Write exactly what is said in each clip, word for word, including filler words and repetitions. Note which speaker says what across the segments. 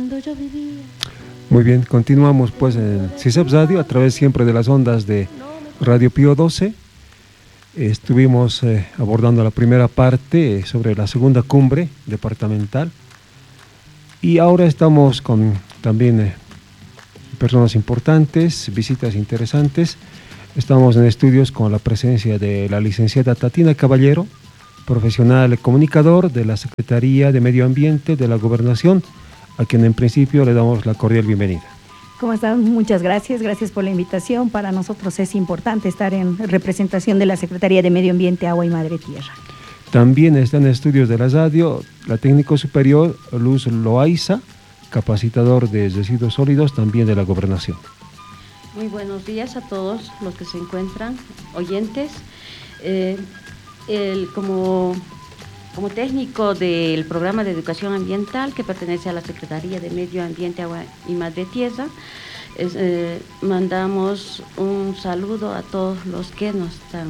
Speaker 1: cuando yo vivía.
Speaker 2: Muy bien, continuamos pues en CISEP Radio a través siempre de las ondas de Radio Pío doce. Estuvimos eh, abordando la primera parte eh, sobre la segunda cumbre departamental y ahora estamos con también eh, personas importantes, visitas interesantes. Estamos en estudios con la presencia de la licenciada Tatiana Caballero, profesional comunicador de la Secretaría de Medio Ambiente de la Gobernación, a quien en principio le damos la cordial bienvenida.
Speaker 3: ¿Cómo están? Muchas gracias, gracias por la invitación. Para nosotros es importante estar en representación de la Secretaría de Medio Ambiente, Agua y Madre Tierra.
Speaker 2: También está en estudios de la radio la técnico superior Luz Loaiza, capacitador de residuos sólidos también de la Gobernación.
Speaker 1: Muy buenos días a todos los que se encuentran, oyentes. Eh, el, como, como técnico del programa de educación ambiental que pertenece a la Secretaría de Medio Ambiente, Agua y Madre Tierra, es, eh, mandamos un saludo a todos los que nos están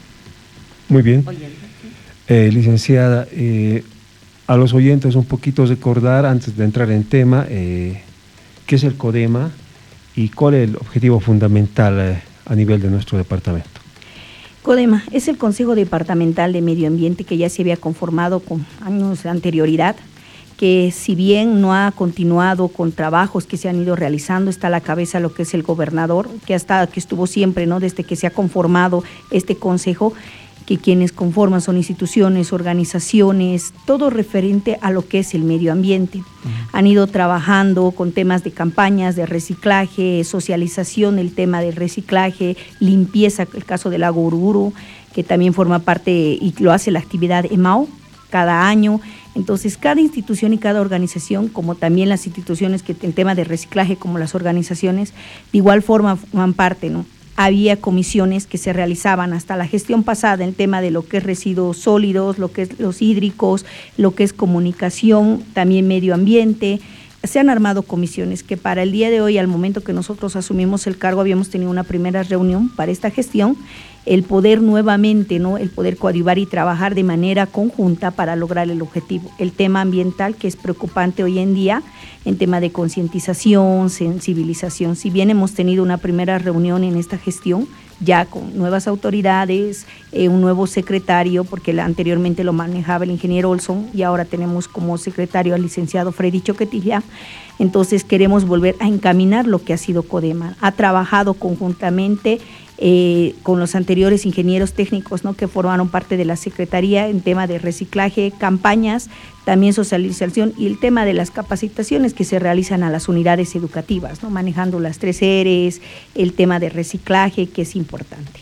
Speaker 2: Muy bien.
Speaker 1: oyendo.
Speaker 2: Eh, licenciada, eh, a los oyentes un poquito recordar, antes de entrar en tema, eh, qué es el CODEMA y cuál es el objetivo fundamental eh, a nivel de nuestro departamento.
Speaker 3: CODEMA es el Consejo Departamental de Medio Ambiente que ya se había conformado con años de anterioridad, que si bien no ha continuado con trabajos que se han ido realizando, está a la cabeza lo que es el gobernador, que hasta que estuvo siempre, ¿no? Desde que se ha conformado este consejo, que quienes conforman son instituciones, organizaciones, todo referente a lo que es el medio ambiente. Uh-huh. Han ido trabajando con temas de campañas de reciclaje, socialización, el tema del reciclaje, limpieza, el caso del lago Uruguru, que también forma parte y lo hace la actividad EMAO cada año. Entonces, cada institución y cada organización, como también las instituciones que en tema de reciclaje, como las organizaciones, de igual forma forman parte, ¿no? Había comisiones que se realizaban hasta la gestión pasada en el tema de lo que es residuos sólidos, lo que es los hídricos, lo que es comunicación, también medio ambiente. Se han armado comisiones que para el día de hoy, al momento que nosotros asumimos el cargo, habíamos tenido una primera reunión para esta gestión, el poder nuevamente, ¿no? El poder coadyuvar y trabajar de manera conjunta para lograr el objetivo. El tema ambiental, que es preocupante hoy en día, en tema de concientización, sensibilización. Si bien hemos tenido una primera reunión en esta gestión, ya con nuevas autoridades, eh, un nuevo secretario, porque la, anteriormente lo manejaba el ingeniero Olson y ahora tenemos como secretario al licenciado Freddy Choquetilla. Entonces queremos volver a encaminar lo que ha sido CODEMA. Ha trabajado conjuntamente eh, con los anteriores ingenieros técnicos, ¿no? Que formaron parte de la Secretaría en tema de reciclaje, campañas, también socialización y el tema de las capacitaciones que se realizan a las unidades educativas, ¿no? Manejando las tres Eres, el tema de reciclaje, que es importante.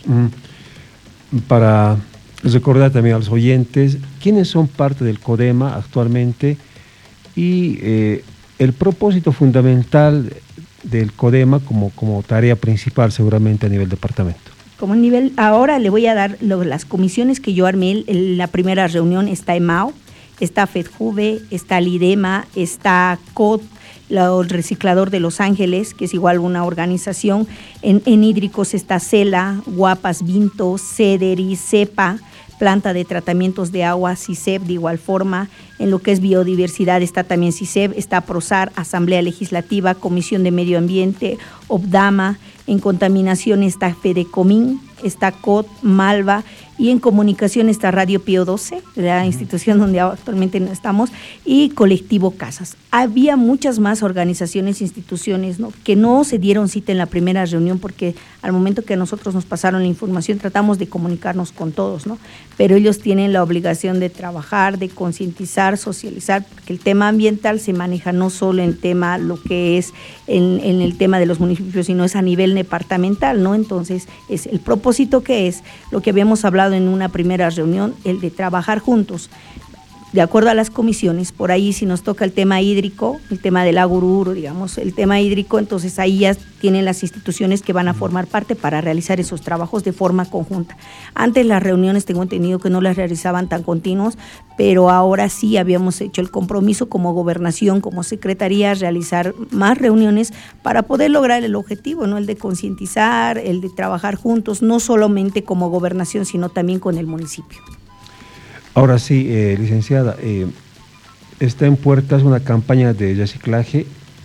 Speaker 2: Mm. Para recordar también a los oyentes, ¿quiénes son parte del CODEMA actualmente y eh, el propósito fundamental del CODEMA como, como tarea principal seguramente a nivel departamento?
Speaker 3: Como nivel, ahora le voy a dar lo, las comisiones que yo armé en la primera reunión. Está EMAO, está FEDJUVE, está LIDEMA, está C O D, el reciclador de Los Ángeles, que es igual una organización. En, en hídricos está CELA, Guapas, Vinto, CEDERI, CEPA, planta de tratamientos de agua, CISEP de igual forma. En lo que es biodiversidad está también CISEP, está PROSAR, Asamblea Legislativa, Comisión de Medio Ambiente, OBDAMA. En contaminación está FEDECOMIN, está C O D, MALVA, y en comunicación está Radio Pío doce, la institución donde actualmente estamos, y Colectivo Casas. Había muchas más organizaciones, instituciones, ¿no? Que no se dieron cita en la primera reunión porque al momento que nosotros nos pasaron la información tratamos de comunicarnos con todos, ¿no? Pero ellos tienen la obligación de trabajar, de concientizar, socializar, porque el tema ambiental se maneja no solo en tema lo que es en, en el tema de los municipios, sino es a nivel departamental, ¿no? Entonces, es el propósito que es lo que habíamos hablado en una primera reunión, el de trabajar juntos, de acuerdo a las comisiones. Por ahí si nos toca el tema hídrico, el tema del lago Uruguru, digamos, el tema hídrico, entonces ahí ya tienen las instituciones que van a formar parte para realizar esos trabajos de forma conjunta. Antes las reuniones tengo entendido que no las realizaban tan continuos, pero ahora sí habíamos hecho el compromiso como gobernación, como secretaría, realizar más reuniones para poder lograr el objetivo, ¿no? El de concientizar, el de trabajar juntos, no solamente como gobernación, sino también con el municipio.
Speaker 2: Ahora sí, eh, licenciada, eh, está en puertas una campaña de reciclaje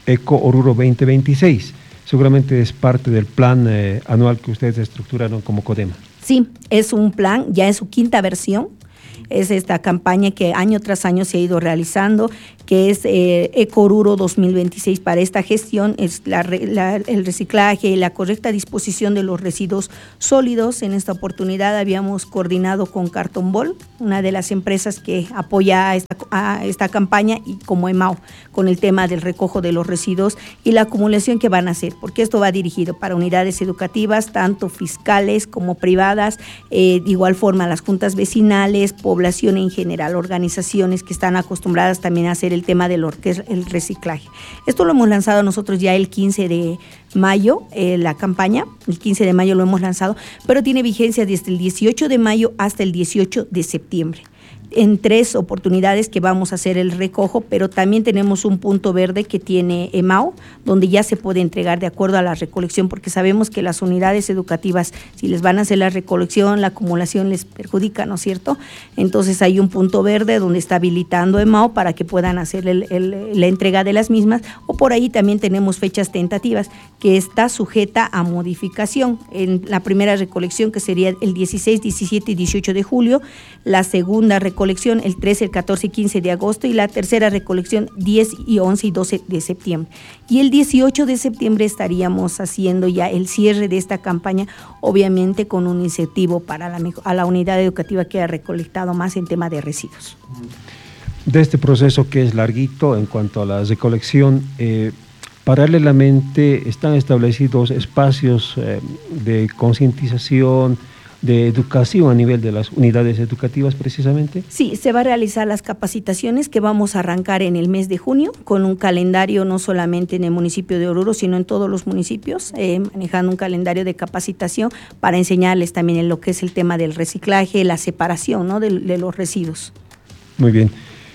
Speaker 2: Eco Oruro veinte veintiséis. Seguramente es parte del plan eh, anual que ustedes estructuraron como CODEMA.
Speaker 3: Sí, es un plan, ya es su quinta versión. Es esta campaña que año tras año se ha ido realizando, que es eh, Eco Oruro dos mil veintiséis. Para esta gestión es la, la, el reciclaje y la correcta disposición de los residuos sólidos. En esta oportunidad habíamos coordinado con Carton Ball, una de las empresas que apoya a esta, a esta campaña, y como EMAO, con el tema del recojo de los residuos y la acumulación que van a hacer, porque esto va dirigido para unidades educativas, tanto fiscales como privadas, eh, de igual forma las juntas vecinales, población en general, organizaciones que están acostumbradas también a hacer el tema del el reciclaje. Esto lo hemos lanzado nosotros ya el quince de mayo, eh, la campaña, el quince de mayo lo hemos lanzado, pero tiene vigencia desde el dieciocho de mayo hasta el dieciocho de septiembre. En tres oportunidades que vamos a hacer el recojo, pero también tenemos un punto verde que tiene EMAO, donde ya se puede entregar de acuerdo a la recolección, porque sabemos que las unidades educativas, si les van a hacer la recolección, la acumulación les perjudica, ¿no es cierto? Entonces hay un punto verde donde está habilitando EMAO para que puedan hacer el, el, la entrega de las mismas, o por ahí también tenemos fechas tentativas que está sujeta a modificación. En la primera recolección, que sería el dieciséis, diecisiete y dieciocho de julio, la segunda recolección el trece, el catorce y quince de agosto, y la tercera recolección diez y once y doce de septiembre. Y el dieciocho de septiembre estaríamos haciendo ya el cierre de esta campaña, obviamente con un incentivo para la, a la unidad educativa que ha recolectado más en tema de residuos.
Speaker 2: De este proceso, que es larguito en cuanto a la recolección, eh, paralelamente están establecidos espacios eh, de concientización, de educación a nivel de las unidades educativas precisamente.
Speaker 3: Sí, se va a realizar las capacitaciones que vamos a arrancar en el mes de junio, con un calendario no solamente en el municipio de Oruro, sino en todos los municipios, eh, manejando un calendario de capacitación para enseñarles también en lo que es el tema del reciclaje, la separación, ¿no?, de, de los residuos.
Speaker 2: Muy bien.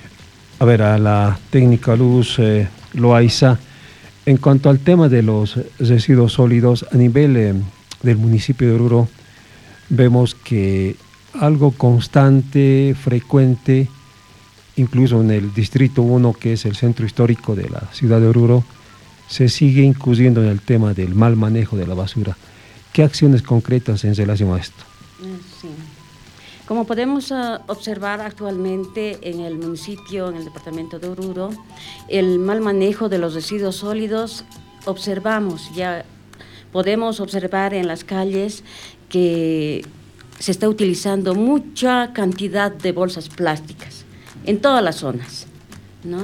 Speaker 2: A ver, a la técnica Luz eh, Loaiza, en cuanto al tema de los residuos sólidos a nivel eh, del municipio de Oruro, vemos que algo constante, frecuente, incluso en el distrito uno, que es el centro histórico de la ciudad de Oruro, se sigue incurriendo en el tema del mal manejo de la basura. ¿Qué acciones concretas en relación a esto?
Speaker 1: Sí. Como podemos uh, observar actualmente en el municipio, en el departamento de Oruro, el mal manejo de los residuos sólidos, observamos, ya podemos observar en las calles que se está utilizando mucha cantidad de bolsas plásticas en todas las zonas, ¿no?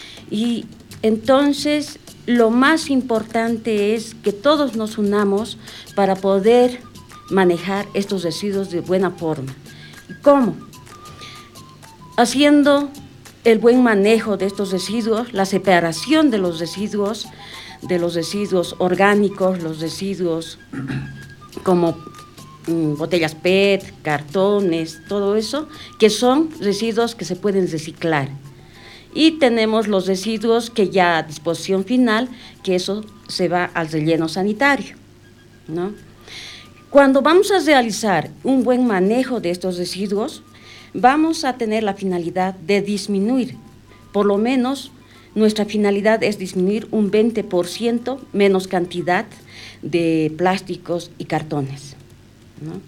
Speaker 1: Y entonces lo más importante es que todos nos unamos para poder manejar estos residuos de buena forma. ¿Cómo? Haciendo el buen manejo de estos residuos, la separación de los residuos, de los residuos orgánicos, los residuos como mm, botellas P E T, cartones, todo eso, que son residuos que se pueden reciclar. Y tenemos los residuos que ya a disposición final, que eso se va al relleno sanitario, ¿no? Cuando vamos a realizar un buen manejo de estos residuos, vamos a tener la finalidad de disminuir, por lo menos nuestra finalidad es disminuir un veinte por ciento menos cantidad de plásticos y cartones, ¿no?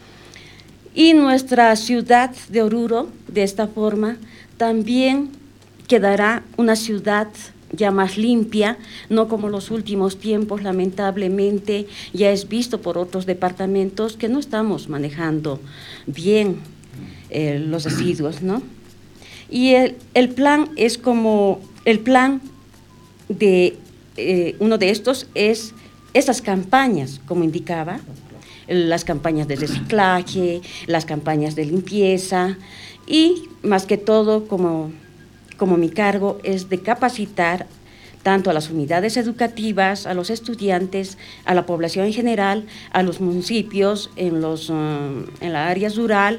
Speaker 1: Y nuestra ciudad de Oruro, de esta forma, también quedará una ciudad ya más limpia, no como los últimos tiempos, lamentablemente, ya es visto por otros departamentos que no estamos manejando bien eh, los residuos, ¿no? Y el, el plan es como, el plan de, eh, uno de estos es esas campañas, como indicaba, las campañas de reciclaje, las campañas de limpieza y más que todo, como como mi cargo es de capacitar tanto a las unidades educativas, a los estudiantes, a la población en general, a los municipios, en, los, uh, en la área rural.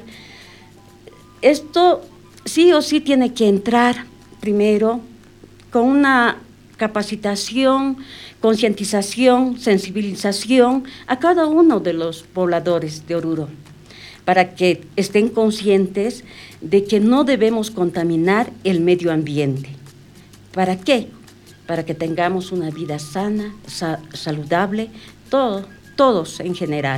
Speaker 1: Esto sí o sí tiene que entrar primero con una capacitación, concientización, sensibilización a cada uno de los pobladores de Oruro, para que estén conscientes de que no debemos contaminar el medio ambiente. ¿Para qué? para que tengamos una vida sana, sa saludable, todo, todos en general.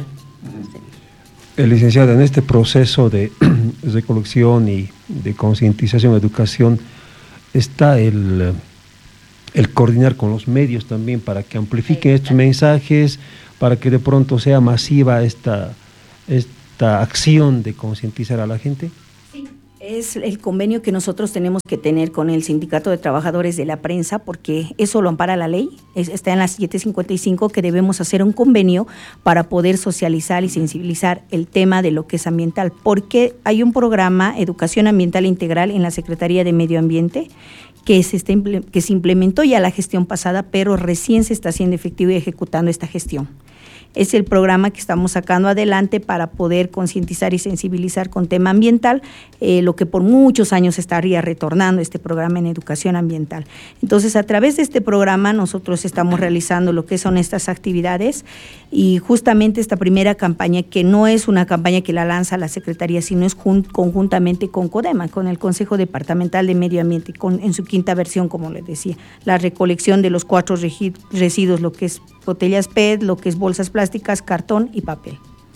Speaker 2: El licenciado, en este proceso de recolección y de concientización, educación, está el, el coordinar con los medios también para que amplifiquen estos mensajes, para que de pronto sea masiva esta, esta acción de concientizar a la gente.
Speaker 3: Sí. Es el convenio que nosotros tenemos que tener con el Sindicato de Trabajadores de la Prensa, porque eso lo ampara la ley, es, está en la siete cincuenta y cinco, que debemos hacer un convenio para poder socializar y sensibilizar el tema de lo que es ambiental, porque hay un programa Educación Ambiental Integral en la Secretaría de Medio Ambiente que se, está, que se implementó ya la gestión pasada, pero recién se está haciendo efectivo y ejecutando esta gestión. Es el programa que estamos sacando adelante para poder concientizar y sensibilizar con tema ambiental, eh, lo que por muchos años estaría retornando este programa en educación ambiental. Entonces, a través de este programa nosotros estamos realizando lo que son estas actividades y justamente esta primera campaña, que no es una campaña que la lanza la Secretaría, sino es conjuntamente con CODEMA, con el Consejo Departamental de Medio Ambiente, con, en su quinta versión, como les decía, la recolección de los cuatro residuos, lo que es botellas P E T, lo que es bolsas plásticas, cartón y papel.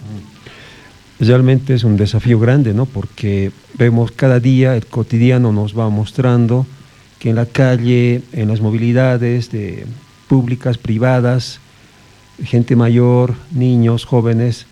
Speaker 2: Realmente es un desafío grande, ¿no? Porque vemos cada día, el cotidiano nos va mostrando que en la calle, en las movilidades de públicas, privadas, gente mayor, niños, jóvenes,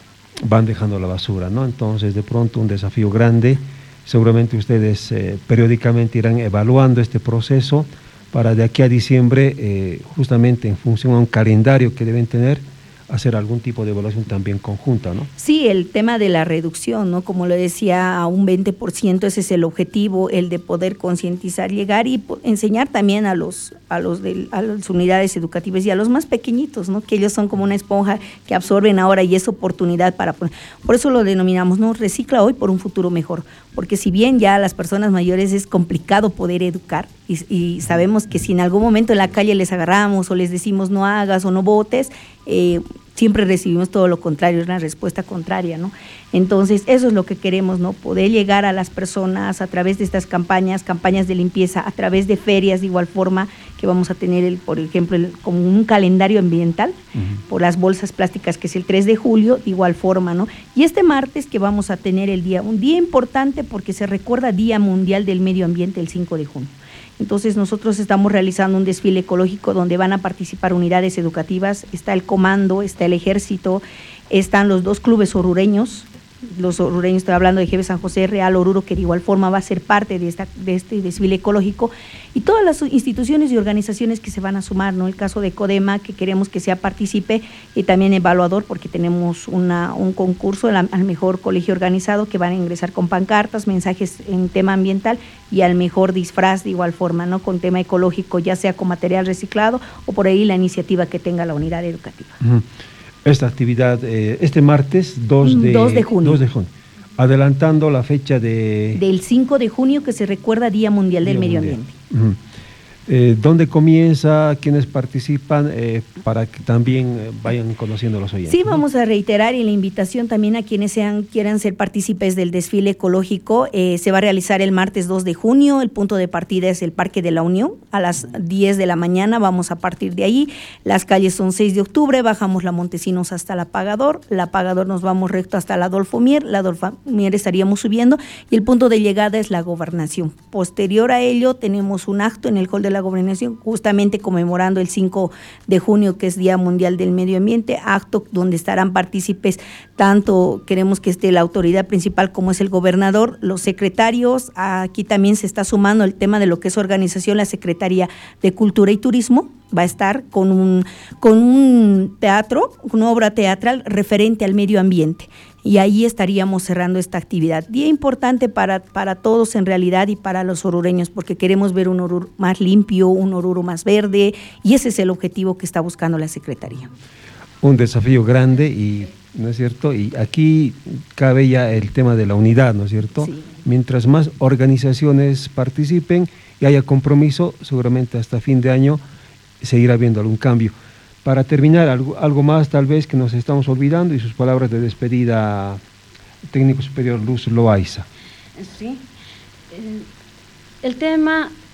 Speaker 2: van dejando la basura, ¿no? Entonces, de pronto, un desafío grande. Seguramente ustedes eh, periódicamente irán evaluando este proceso para de aquí a diciembre, eh, justamente en función a un calendario que deben tener, hacer algún tipo de evaluación también conjunta, ¿no?
Speaker 3: Sí, el tema de la reducción, ¿no? Como le decía, a un veinte por ciento, ese es el objetivo, el de poder concientizar, llegar y enseñar también a los a los de a las unidades educativas y a los más pequeñitos, ¿no? Que ellos son como una esponja que absorben ahora y es oportunidad para poner. Por eso lo denominamos, ¿no? Recicla hoy por un futuro mejor, porque si bien ya a las personas mayores es complicado poder educar y, y sabemos que si en algún momento en la calle les agarramos o les decimos no hagas o no botes, eh, siempre recibimos todo lo contrario, es una respuesta contraria, ¿no? Entonces, eso es lo que queremos, ¿no? Poder llegar a las personas a través de estas campañas, campañas de limpieza, a través de ferias, de igual forma que vamos a tener, el, por ejemplo, el, como un calendario ambiental, uh-huh. por las bolsas plásticas, que es el tres de julio, de igual forma, ¿no? Y este martes que vamos a tener el día, un día importante porque se recuerda Día Mundial del Medio Ambiente, el cinco de junio. Entonces nosotros estamos realizando un desfile ecológico donde van a participar unidades educativas, está el comando, está el ejército, están los dos clubes orureños, los orureños, estoy hablando de G B San José, Real Oruro, que de igual forma va a ser parte de, esta, de este desfile ecológico, y todas las instituciones y organizaciones que se van a sumar, ¿no? El caso de CODEMA, que queremos que sea partícipe, y también evaluador, porque tenemos una, un concurso al, al mejor colegio organizado, que van a ingresar con pancartas, mensajes en tema ambiental, y al mejor disfraz de igual forma, ¿no? Con tema ecológico, ya sea con material reciclado, o por ahí la iniciativa que tenga la unidad educativa. Uh-huh.
Speaker 2: Esta actividad, eh, este martes dos de,
Speaker 3: dos de junio.
Speaker 2: dos de junio, adelantando la fecha de...
Speaker 3: Del cinco de junio, que se recuerda Día Mundial Día del Medio Mundial. Ambiente.
Speaker 2: Uh-huh. Eh, ¿Dónde comienza? ¿Quiénes participan? Eh, para que también eh, vayan conociendo los oyentes.
Speaker 3: Sí, vamos a reiterar y la invitación también a quienes sean, quieran ser partícipes del desfile ecológico. Eh, se va a realizar el martes dos de junio. El punto de partida es el Parque de la Unión. A las diez de la mañana vamos a partir de ahí. Las calles son seis de octubre, bajamos la Montesinos hasta la Apagador. La Apagador nos vamos recto hasta la Adolfo Mier. La Adolfo Mier estaríamos subiendo y el punto de llegada es la Gobernación. Posterior a ello tenemos un acto en el hall de la la Gobernación, justamente conmemorando el cinco de junio, que es Día Mundial del Medio Ambiente, acto donde estarán partícipes, tanto queremos que esté la autoridad principal como es el gobernador, los secretarios, aquí también se está sumando el tema de lo que es organización, la Secretaría de Cultura y Turismo, va a estar con un, con un teatro, una obra teatral referente al medio ambiente. Y ahí estaríamos cerrando esta actividad. Día importante para, para todos en realidad y para los orureños, porque queremos ver un Oruro más limpio, un Oruro más verde, y ese es el objetivo que está buscando la Secretaría.
Speaker 2: Un desafío grande, y ¿no es cierto? Y aquí cabe ya el tema de la unidad, ¿no es cierto? Sí. Mientras más organizaciones participen y haya compromiso, seguramente hasta fin de año seguirá viendo algún cambio. Para terminar, algo, algo más tal vez que nos estamos olvidando y sus palabras de despedida, técnico superior Luz Loaiza.
Speaker 1: Sí, el, el tema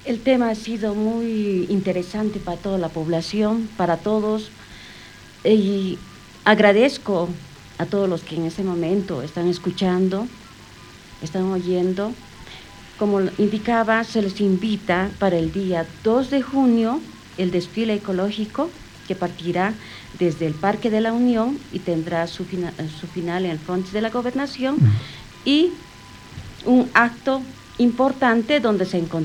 Speaker 1: El tema ha sido muy interesante para toda la población, para todos, y agradezco a todos los que en este momento están escuchando, están oyendo. Como indicaba, se les invita para el día dos de junio el desfile ecológico que partirá desde el Parque de la Unión y tendrá su, fina, su final en el Frontis de la Gobernación, y un acto importante donde se encontrará